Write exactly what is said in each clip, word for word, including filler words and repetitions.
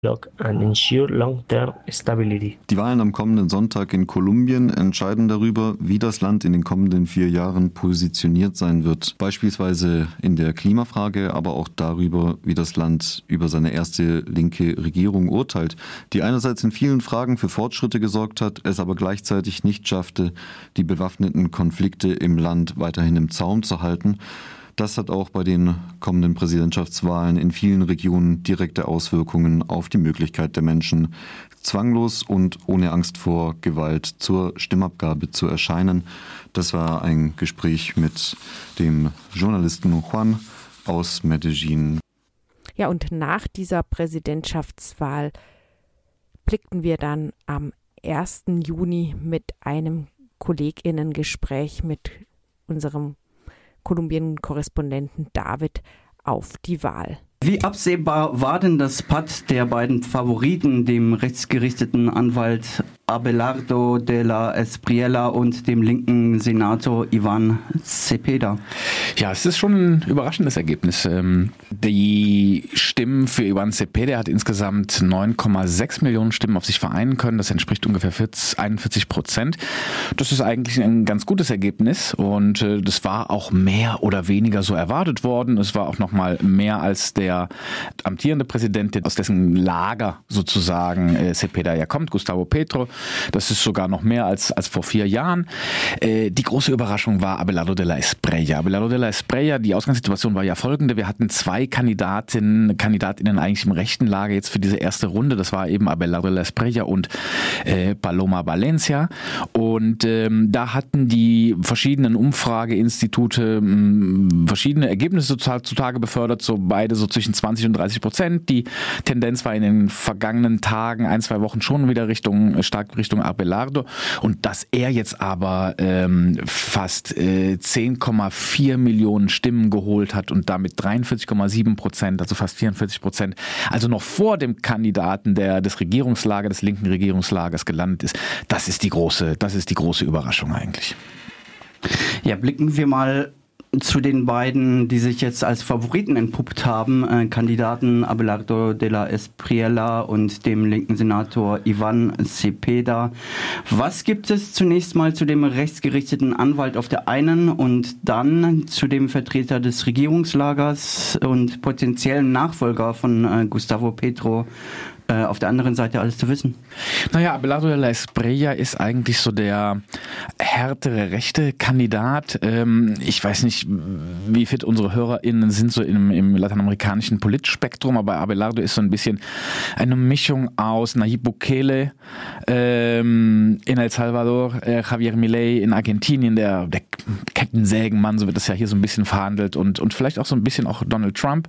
and ensure long-term stability. Die Wahlen am kommenden Sonntag in Kolumbien entscheiden darüber, wie das Land in den kommenden vier Jahren positioniert sein wird. Beispielsweise in der Klimafrage, aber auch darüber, wie das Land über seine erste linke Regierung urteilt, die einerseits in vielen Fragen für Fortschritte gesorgt hat, es aber gleichzeitig nicht schaffte, die bewaffneten Konflikte im Land weiterhin im Zaum zu halten. Das hat auch bei den kommenden Präsidentschaftswahlen in vielen Regionen direkte Auswirkungen auf die Möglichkeit der Menschen, zwanglos und ohne Angst vor Gewalt zur Stimmabgabe zu erscheinen. Das war ein Gespräch mit dem Journalisten Juan aus Medellin. Ja, und nach dieser Präsidentschaftswahl blickten wir dann am ersten Juni mit einem KollegInnen-Gespräch mit unserem Kolumbien-Korrespondenten David auf die Wahl. Wie absehbar war denn das Patt der beiden Favoriten, dem rechtsgerichteten Anwalt Abelardo de la Espriella und dem linken Senator Iván Cepeda? Ja, es ist schon ein überraschendes Ergebnis. Die Stimmen für Iván Cepeda hat insgesamt neun Komma sechs Millionen Stimmen auf sich vereinen können. Das entspricht ungefähr einundvierzig Prozent. Das ist eigentlich ein ganz gutes Ergebnis und das war auch mehr oder weniger so erwartet worden. Es war auch noch mal mehr als der amtierende Präsident, aus dessen Lager sozusagen Cepeda ja kommt, Gustavo Petro. Das ist sogar noch mehr als, als vor vier Jahren. Äh, die große Überraschung war Abelardo de la Espriella. Abelardo de la Espriella, die Ausgangssituation war ja folgende. Wir hatten zwei Kandidatinnen, Kandidatinnen eigentlich im rechten Lager jetzt für diese erste Runde. Das war eben Abelardo de la Espriella und äh, Paloma Valencia. Und ähm, da hatten die verschiedenen Umfrageinstitute mh, verschiedene Ergebnisse zutage befördert, so beide so zwischen zwanzig und dreißig Prozent. Die Tendenz war in den vergangenen Tagen, ein, zwei Wochen schon wieder Richtung stark Richtung Abelardo und dass er jetzt aber ähm, fast äh, zehn Komma vier Millionen Stimmen geholt hat und damit dreiundvierzig Komma sieben Prozent, also fast vierundvierzig Prozent, also noch vor dem Kandidaten der des Regierungslagers, des linken Regierungslagers gelandet ist. Das ist die große, das ist die große Überraschung eigentlich. Ja, blicken wir mal zu den beiden, die sich jetzt als Favoriten entpuppt haben, äh, Kandidaten Abelardo de la Espriella und dem linken Senator Iván Cepeda. Was gibt es zunächst mal zu dem rechtsgerichteten Anwalt auf der einen und dann zu dem Vertreter des Regierungslagers und potenziellen Nachfolger von äh, Gustavo Petro auf der anderen Seite alles zu wissen? Naja, Abelardo de la Espriella ist eigentlich so der härtere rechte Kandidat. Ich weiß nicht, wie fit unsere HörerInnen sind so im, im lateinamerikanischen Politspektrum, aber Abelardo ist so ein bisschen eine Mischung aus Nayib Bukele ähm, in El Salvador, äh, Javier Milei in Argentinien, der, der Kettensägenmann, so wird das ja hier so ein bisschen verhandelt und, und vielleicht auch so ein bisschen auch Donald Trump.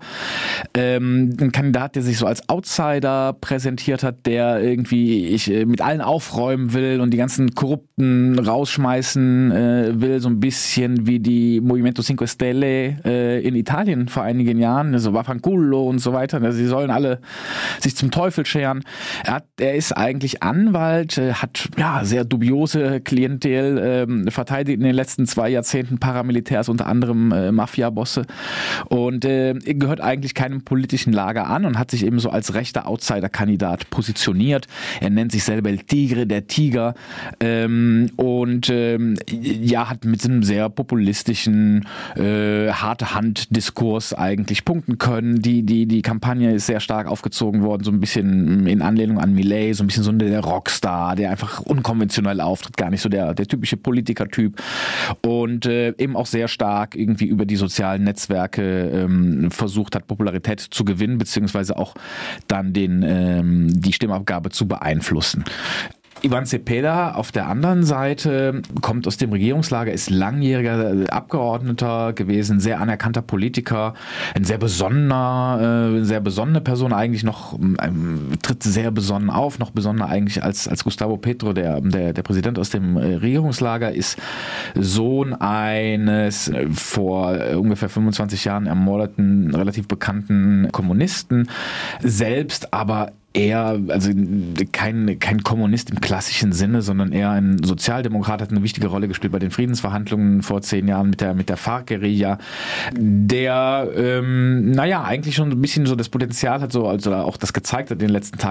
Ähm, ein Kandidat, der sich so als Outsider präsentiert hat, der irgendwie ich, mit allen aufräumen will und die ganzen Korrupten rausschmeißen äh, will, so ein bisschen wie die Movimento Cinque Stelle äh, in Italien vor einigen Jahren, also Vaffanculo und so weiter. Also sie sollen alle sich zum Teufel scheren. Er, hat, er ist eigentlich Anwalt, äh, hat ja sehr dubiose Klientel, äh, verteidigt in den letzten zwei Jahrzehnten Paramilitärs, unter anderem äh, Mafia-Bosse und äh, gehört eigentlich keinem politischen Lager an und hat sich eben so als rechter Outsider-Kandidat positioniert. Er nennt sich selber El Tigre, der Tiger, ähm, und ähm, ja, hat mit einem sehr populistischen, äh, harte Hand-Diskurs eigentlich punkten können. Die, die, die Kampagne ist sehr stark aufgezogen worden, so ein bisschen in Anlehnung an Milei, so ein bisschen so der Rockstar, der einfach unkonventionell auftritt, gar nicht so der, der typische Politiker-Typ und äh, eben auch sehr stark irgendwie über die sozialen Netzwerke ähm, versucht hat, Popularität zu gewinnen, beziehungsweise auch dann den, ähm, die Stimmabgabe zu beeinflussen. Iván Cepeda auf der anderen Seite kommt aus dem Regierungslager, ist langjähriger Abgeordneter gewesen, sehr anerkannter Politiker, ein sehr besonnener, äh, sehr besonnene Person, eigentlich noch ähm, tritt sehr besonnen auf, noch besonnener eigentlich als als Gustavo Petro, der der der Präsident aus dem Regierungslager, ist Sohn eines vor ungefähr fünfundzwanzig Jahren ermordeten, relativ bekannten Kommunisten, selbst aber eher, also kein, kein Kommunist im klassischen Sinne, sondern eher ein Sozialdemokrat, hat eine wichtige Rolle gespielt bei den Friedensverhandlungen vor zehn Jahren mit der, mit der FARC-Guerilla, der, ähm, naja, eigentlich schon ein bisschen so das Potenzial hat, so, also auch das gezeigt hat in den letzten Tagen,